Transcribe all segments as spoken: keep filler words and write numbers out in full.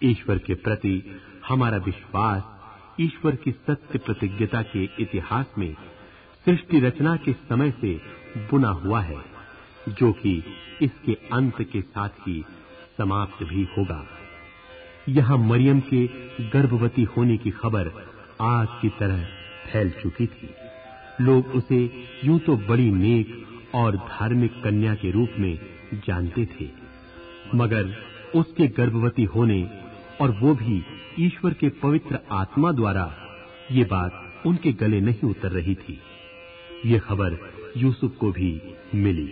ईश्वर के प्रति हमारा विश्वास ईश्वर की सत्य प्रतिज्ञता के इतिहास में सृष्टि रचना के समय से बुना हुआ है, जो कि इसके अंत के साथ ही समाप्त भी होगा। यहाँ मरियम के गर्भवती होने की खबर आग की तरह फैल चुकी थी। लोग उसे यूं तो बड़ी नेक और धार्मिक कन्या के रूप में जानते थे, मगर उसके गर्भवती होने और वो भी ईश्वर के पवित्र आत्मा द्वारा, ये बात उनके गले नहीं उतर रही थी। ये खबर यूसुफ को भी मिली।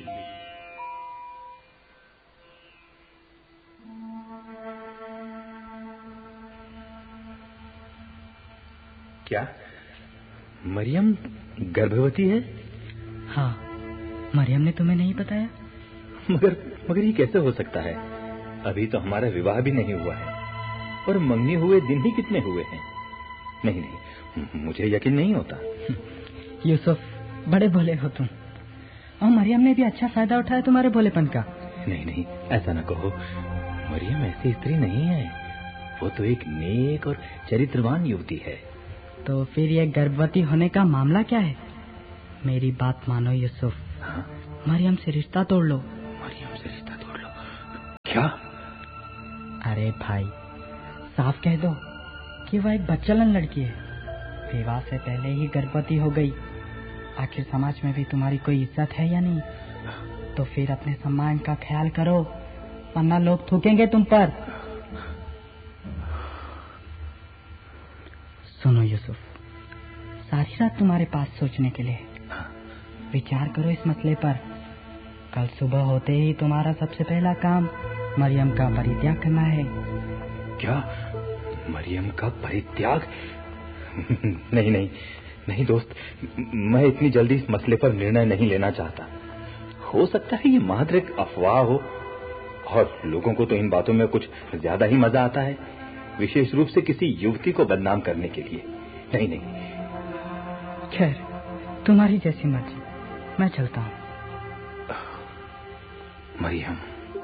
क्या मरियम गर्भवती है? हाँ, मरियम ने तुम्हें नहीं बताया? मगर मगर ये कैसे हो सकता है? अभी तो हमारा विवाह भी नहीं हुआ है और मंगनी हुए दिन ही कितने हुए हैं। नहीं नहीं, मुझे यकीन नहीं होता। यूसुफ, बड़े भोले हो तुम, और मरियम ने भी अच्छा फायदा उठाया तुम्हारे भोलेपन का। नहीं नहीं, ऐसा न कहो। मरियम ऐसी स्त्री नहीं है, वो तो एक नेक और चरित्रवान युवती है। तो फिर ये गर्भवती होने का मामला क्या है? मेरी बात मानो यूसुफ। हाँ? मरियम से रिश्ता तोड़ लो। मरियम से रिश्ता तोड़ लो? क्या? अरे भाई, साफ कह दो कि वह एक बच्चलन लड़की है, विवाह से पहले ही गर्भवती हो गई। आखिर समाज में भी तुम्हारी कोई इज्जत है या नहीं? तो फिर अपने सम्मान का ख्याल करो, वरना लोग थूकेंगे तुम पर। सुनो यूसुफ, सारी रात तुम्हारे पास सोचने के लिए। विचार करो इस मसले पर। कल सुबह होते ही तुम्हारा सबसे पहला काम मरियम का परित्याग करना है। क्या? मरियम का परित्याग? नहीं नहीं नहीं दोस्त, मैं इतनी जल्दी इस मसले पर निर्णय नहीं लेना चाहता। हो सकता है ये मात्र एक अफवाह हो, और लोगों को तो इन बातों में कुछ ज्यादा ही मजा आता है, विशेष रूप से किसी युवती को बदनाम करने के लिए। नहीं नहीं। खैर, तुम्हारी जैसी मर्जी, मैं चलता हूँ। मरियम,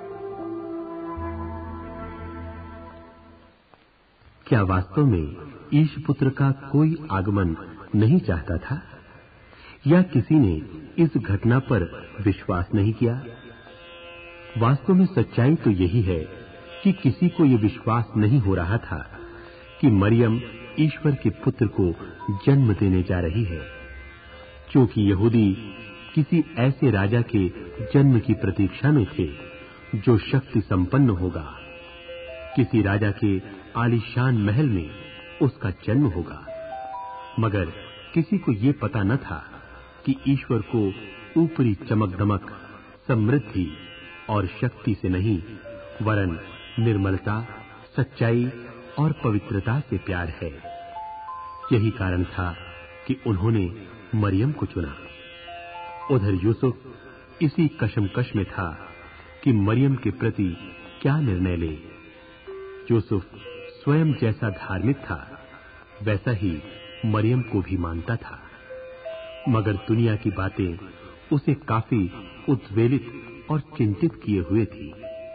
क्या वास्तव में ईशपुत्र का कोई आगमन नहीं चाहता था, या किसी ने इस घटना पर विश्वास नहीं किया? वास्तव में सच्चाई तो यही है कि किसी को यह विश्वास नहीं हो रहा था कि मरियम ईश्वर के पुत्र को जन्म देने जा रही है, क्योंकि यहूदी किसी ऐसे राजा के जन्म की प्रतीक्षा में थे जो शक्ति संपन्न होगा। किसी राजा के आलीशान महल में उसका जन्म होगा, मगर किसी को ये पता न था कि ईश्वर को ऊपरी चमक दमक, समृद्धि और शक्ति से नहीं, वरन निर्मलता, सच्चाई और पवित्रता से प्यार है। यही कारण था कि उन्होंने मरियम को चुना। उधर यूसुफ इसी कशमकश में था कि मरियम के प्रति क्या निर्णय ले। यूसुफ स्वयं जैसा धार्मिक था, वैसा ही मरियम को भी मानता था, मगर दुनिया की बातें उसे काफी उद्वेलित और चिंतित किए हुए थी।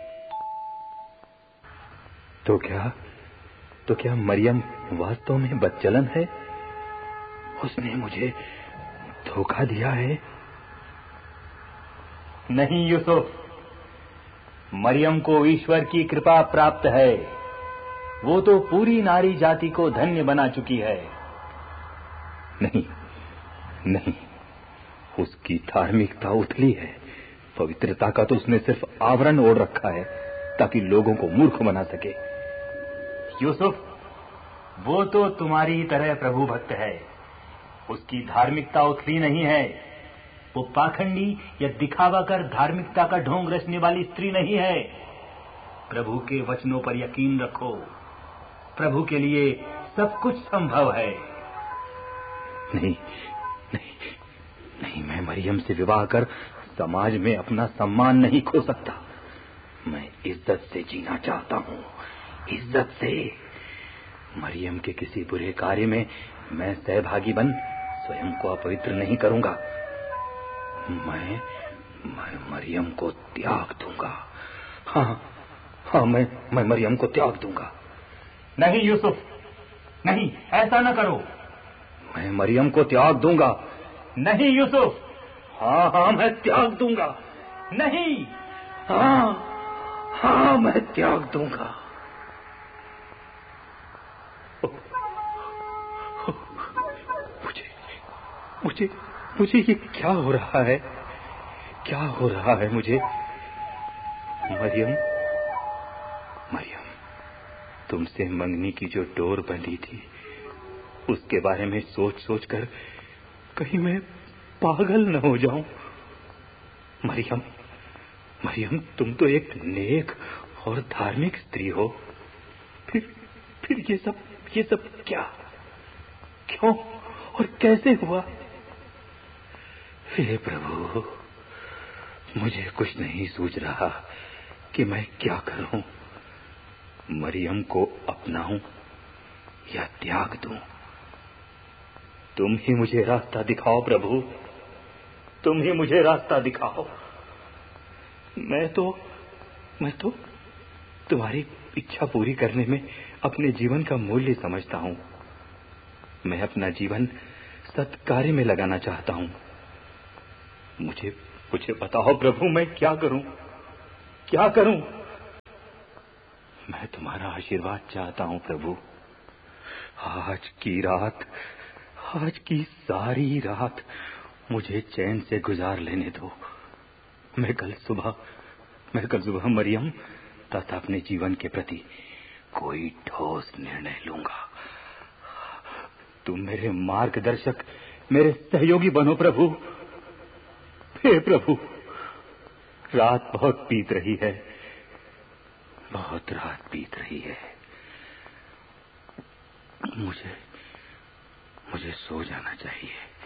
तो क्या तो क्या मरियम वास्तव में बच्चलन है? उसने मुझे धोखा दिया है? नहीं यूसुफ, मरियम को ईश्वर की कृपा प्राप्त है। वो तो पूरी नारी जाति को धन्य बना चुकी है। नहीं नहीं, उसकी धार्मिकता उथली है। पवित्रता का तो उसने सिर्फ आवरण ओढ़ रखा है ताकि लोगों को मूर्ख बना सके। यूसुफ, वो तो तुम्हारी ही तरह प्रभु भक्त है। उसकी धार्मिकता उथली नहीं है। वो पाखंडी या दिखावा कर धार्मिकता का ढोंग रचने वाली स्त्री नहीं है। प्रभु के वचनों पर यकीन रखो। प्रभु के लिए सब कुछ संभव है। नहीं नहीं नहीं, मैं मरियम से विवाह कर समाज में अपना सम्मान नहीं खो सकता। मैं इज्जत से जीना चाहता हूँ, इज्जत से। मरियम के किसी बुरे कार्य में मैं सहभागी बन स्वयं को अपवित्र नहीं करूंगा। मैं मैं मरियम को त्याग दूंगा। हाँ हाँ, मैं मैं मरियम को त्याग दूंगा। नहीं यूसुफ, नहीं, ऐसा न करो। मैं मरियम को त्याग दूंगा। नहीं यूसुफ। हाँ हाँ मैं त्याग दूंगा। नहीं। हाँ हाँ मैं त्याग दूंगा। मुझे मुझे मुझे ये क्या हो रहा है? क्या हो रहा है मुझे? मरियम, मरियम, तुमसे मंगनी की जो डोर बंधी थी, उसके बारे में सोच सोच कर कहीं मैं पागल न हो जाऊं। मरियम, मरियम, तुम तो एक नेक और धार्मिक स्त्री हो। फिर फिर ये सब ये सब क्या, क्यों और कैसे हुआ? हे प्रभु, मुझे कुछ नहीं सूझ रहा कि मैं क्या करूं। मरियम को अपनाऊं या त्याग दूं? तुम ही मुझे रास्ता दिखाओ प्रभु, तुम ही मुझे रास्ता दिखाओ। मैं तो मैं तो तुम्हारी इच्छा पूरी करने में अपने जीवन का मूल्य समझता हूं। मैं अपना जीवन सत्कार्य में लगाना चाहता हूं। मुझे मुझे बताओ प्रभु, मैं क्या करूं, क्या करूं? मैं तुम्हारा आशीर्वाद चाहता हूं प्रभु। आज की रात, आज की सारी रात मुझे चैन से गुजार लेने दो। मैं कल सुबह मैं कल सुबह मरियम तथा अपने जीवन के प्रति कोई ठोस निर्णय लूंगा। तुम मेरे मार्गदर्शक, मेरे सहयोगी बनो प्रभु। हे प्रभु, रात बहुत बीत रही है, बहुत रात बीत रही है। मुझे मुझे सो जाना चाहिए।